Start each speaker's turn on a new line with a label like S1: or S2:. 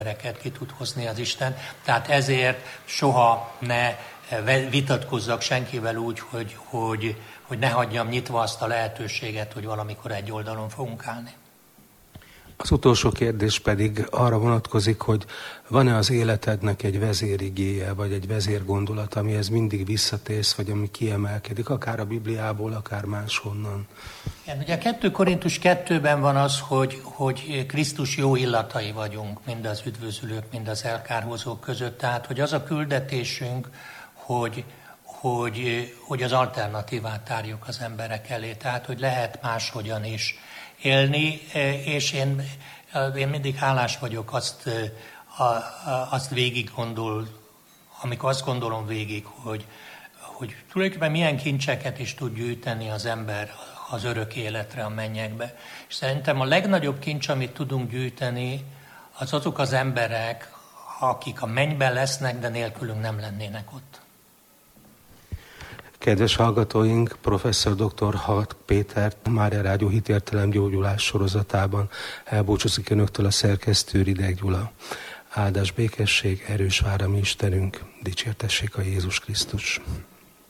S1: embereket ki tud hozni az Isten. Tehát ezért soha ne vitatkozzak senkivel úgy, hogy ne hagyjam nyitva azt a lehetőséget, hogy valamikor egy oldalon fogunk állni.
S2: Az utolsó kérdés pedig arra vonatkozik, hogy van-e az életednek egy vezérigéje, vagy egy vezérgondolat, amihez mindig visszatérsz, vagy ami kiemelkedik, akár a Bibliából, akár máshonnan?
S1: Igen, ugye a 2 Korintus 2-ben van az, hogy Krisztus jó illatai vagyunk, mind az üdvözülők, mind az elkárhozók között. Tehát, hogy az a küldetésünk, hogy az alternatívát tárjuk az emberek elé. Tehát, hogy lehet máshogyan is élni, és én mindig hálás vagyok azt végig amikor azt gondolom végig, hogy tulajdonképpen milyen kincseket is tud gyűjteni az ember az örök életre, a mennyekbe. És szerintem a legnagyobb kincs, amit tudunk gyűjteni, az azok az emberek, akik a mennyben lesznek, de nélkülünk nem lennének ott.
S2: Kedves hallgatóink, professzor dr. Hack Péter Mária Rádió Hitértelem gyógyulás sorozatában elbúcsúzik önöktől a szerkesztő Rideg Gyula. Áldás békesség, erős vár a mi Istenünk, dicsértessék a Jézus Krisztus.